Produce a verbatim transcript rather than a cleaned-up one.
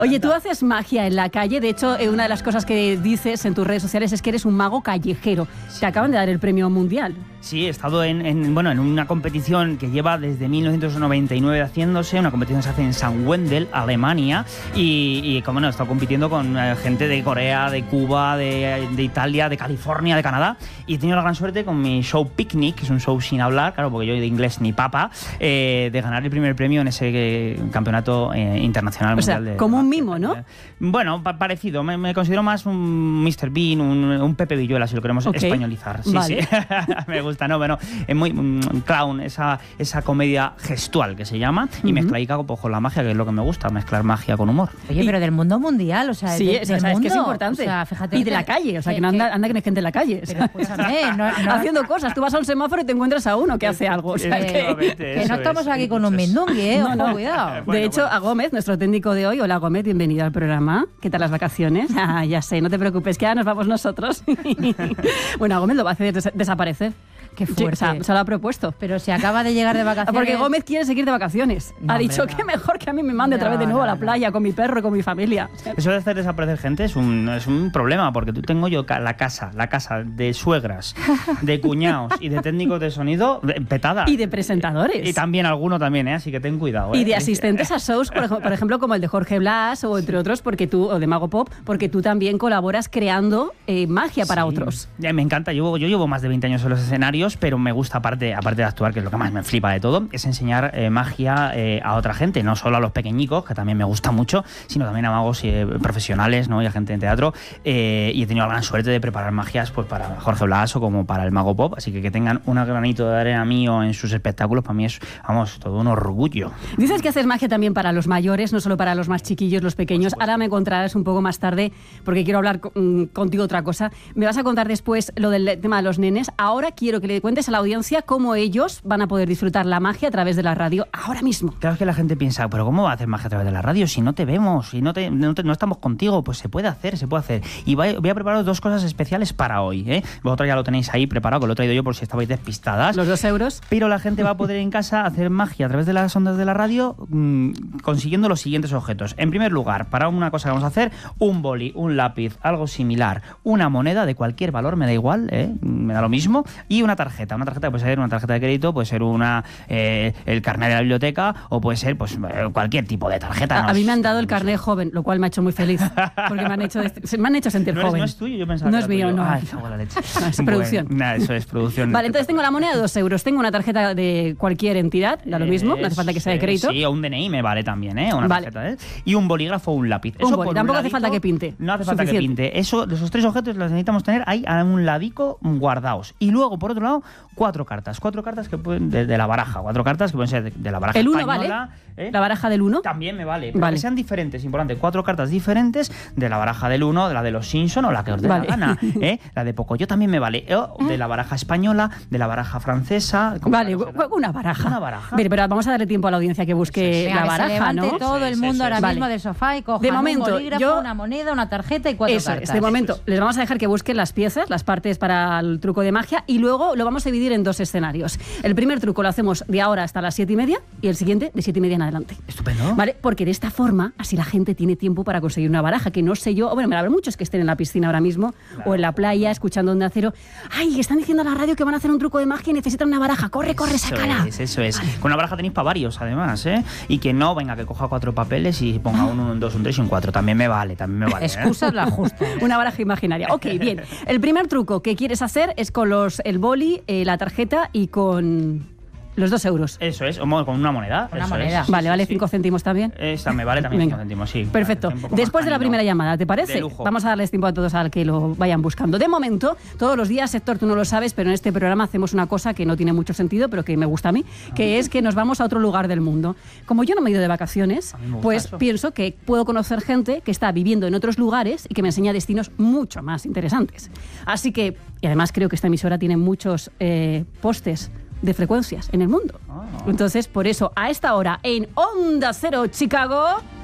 Oye, tú haces magia en la calle. De hecho, eh, una de las cosas que dices en tus redes sociales es que eres un mago callejero. Sí. Te acaban de dar el premio mundial. Sí, he estado en, en, bueno, en una competición que lleva desde mil novecientos noventa y nueve haciéndose. Una competición que se hace en San Wendel, Alemania. Y, y como no, he estado compitiendo con eh, gente de Corea, de Cuba, de, de Italia, de California, de Canadá. Y he tenido la gran suerte con mi show Picnic, que es un show sin hablar, claro, porque yo de inglés ni papa, eh, de ganar el primer premio en ese eh, campeonato eh, internacional o mundial. Sea, de como un mimo, ¿no? Eh, bueno, pa parecido. Me, me considero más un mister Bean, un, un Pepe Villuela, si lo queremos okay. españolizar. Sí, vale. sí. Me gusta, ¿no? Bueno, es muy um, clown, esa, esa comedia gestual que se llama, y uh-huh. mezcla ahí con la magia, que es lo que me gusta, mezclar magia con humor. Oye, pero del mundo mundial, o sea, sí, de, es, del o sea, mundo, es que es importante. O sea, fíjate y de la calle, o sea, que, que no anda, anda que no hay gente en la calle. Pero escúchame, no, no, haciendo cosas. Tú vas a un semáforo y te encuentras a uno que hace algo. O sea, que, que no estamos aquí con un mindungui, ¿eh? No, no. Cuidado. Bueno, de hecho, bueno. a Gómez, nuestro técnico de hoy. Hola, Gómez, bienvenido al programa. ¿Qué tal las vacaciones? Ah, ya sé, no te preocupes, que ahora nos vamos nosotros. Bueno, a Gómez lo va a hacer des desaparecer. Qué fuerte. Sí, o sea, se lo ha propuesto. Pero se acaba de llegar de vacaciones. Porque Gómez quiere seguir de vacaciones. No, ha dicho que mejor que a mí me mande no, otra vez de nuevo no, a la playa no. con mi perro y con mi familia. Eso de hacer desaparecer gente es un, es un problema, porque tú tengo yo la casa, la casa de suegras, de cuñados y de técnicos de sonido petada. Y de presentadores. Y también alguno también, ¿eh? Así que ten cuidado. ¿eh? Y de asistentes a shows, por ejemplo, por ejemplo, como el de Jorge Blas o entre otros, porque tú, o de Mago Pop, porque tú también colaboras creando eh, magia para sí. otros. Ya, me encanta, yo, yo llevo más de veinte años en los escenarios, pero me gusta, aparte, aparte de actuar, que es lo que más me flipa de todo, es enseñar eh, magia eh, a otra gente, no solo a los pequeñicos, que también me gusta mucho, sino también a magos eh, profesionales, ¿no? Y a gente en teatro. Eh, y he tenido la gran suerte de preparar magias pues, para Jorge Blas o como para el Mago Pop, así que que tengan un granito de arena mío en sus espectáculos, para mí es, vamos, todo un orgullo. Dices que haces magia también para los mayores, no solo para los más chiquillos, los pequeños. Ahora me encontrarás un poco más tarde, porque quiero hablar con, contigo otra cosa. Me vas a contar después lo del tema de los nenes. Ahora quiero que le cuentes a la audiencia cómo ellos van a poder disfrutar la magia a través de la radio ahora mismo. Claro, que la gente piensa, pero ¿cómo va a hacer magia a través de la radio si no te vemos, si no, te, no, te, no estamos contigo? Pues se puede hacer, se puede hacer. Y voy, voy a preparar dos cosas especiales para hoy, ¿eh? Vosotros ya lo tenéis ahí preparado, que lo he traído yo por si estabais despistadas. Los dos euros. Pero la gente va a poder en casa hacer magia a través de las ondas de la radio mmm, consiguiendo los siguientes objetos. En primer lugar, para una cosa que vamos a hacer, un boli, un lápiz, algo similar, una moneda de cualquier valor, me da igual, ¿eh? Me da lo mismo, y una tarjeta. Una tarjeta que puede ser una tarjeta de crédito, puede ser una eh, el carnet de la biblioteca o puede ser pues cualquier tipo de tarjeta. A, no a mí me han dado es, el carnet joven, lo cual me ha hecho muy feliz, porque me han hecho, me han hecho sentir no joven. Es, no es tuyo, yo pensaba no que es era mío, tuyo. no. Ay, cago en la leche. No, es producción. Bueno, nada, eso es producción. Vale, entonces tengo la moneda de dos euros, tengo una tarjeta de cualquier entidad, da lo mismo, no hace falta que sea de crédito. Sí, o un D N I me vale también, ¿eh? Una vale. tarjeta, ¿eh? Y un bolígrafo o un lápiz. Un Eso boli, por tampoco un hace falta que pinte. No hace falta Suficiente. que pinte. Eso, esos tres objetos los necesitamos tener ahí a un ladico guardados. Y luego, por otro lado, cuatro cartas. Cuatro cartas que pueden de, de la baraja. Cuatro cartas que pueden ser de, de la baraja el uno española. Vale. ¿eh? La baraja del uno. También me vale. Pero vale. que sean diferentes, importante. Cuatro cartas diferentes de la baraja del uno, de la de los Simpson o la que os dé vale. la gana. ¿eh? La de Pocoyo también me vale. O de la baraja española, de la baraja francesa. Vale, una baraja. Una baraja. Pero, pero vamos a darle tiempo a la audiencia que busque Venga, la que baraja, se levante ¿no? todo el mundo ahora vale. mismo del sofá y cojan de momento, un bolígrafo, yo... una moneda, una tarjeta y cuatro Eso cartas. es, de momento les vamos a dejar que busquen las piezas, las partes para el truco de magia y luego lo vamos a dividir en dos escenarios. El primer truco lo hacemos de ahora hasta las siete y media y el siguiente de siete y media en adelante. Estupendo. Vale, porque de esta forma así la gente tiene tiempo para conseguir una baraja, que no sé yo, bueno, me habrá muchos que estén en la piscina ahora mismo claro. o en la playa escuchando Onda Cero. Ay, están diciendo a la radio que van a hacer un truco de magia y necesitan una baraja. Corre, corre, eso sácala. Es, eso es. Vale. Con una baraja tenéis para varios, además, ¿eh? Y que no, venga, que coja cuatro papeles y ponga un uno, un dos, un tres y un cuatro. También me vale, también me vale. ¿eh? Excusas la justa. Una baraja imaginaria. Ok, bien. El primer truco que quieres hacer es con los el boli, eh, la tarjeta y con... los dos euros. Eso es, o con una moneda. Una eso moneda. Es. Vale, sí, vale, sí. cinco céntimos también. Esta me vale también cinco céntimos, sí. Perfecto. Vale, después de la primera llamada, ¿te parece? De lujo. Vamos a darles tiempo a todos a que lo vayan buscando. De momento, todos los días, Héctor, tú no lo sabes, pero en este programa hacemos una cosa que no tiene mucho sentido, pero que me gusta a mí, que es que nos vamos a otro lugar del mundo. Como yo no me he ido de vacaciones, pues eso. pienso que puedo conocer gente que está viviendo en otros lugares y que me enseña destinos mucho más interesantes. Así que, y además creo que esta emisora tiene muchos eh, postes de frecuencias en el mundo. Oh. Entonces, por eso, a esta hora, en Onda Cero Chicago...